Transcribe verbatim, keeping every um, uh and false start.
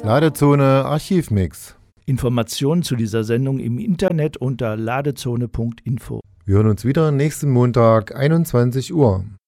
Ladezone Archivmix. Informationen zu dieser Sendung im Internet unter ladezone punkt info. Wir hören uns wieder nächsten Montag, einundzwanzig Uhr.